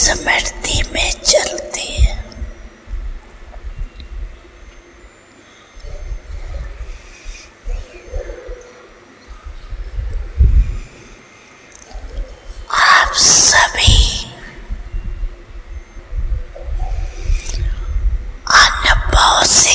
स्मृति में चलती है। आप सभी अनुभव से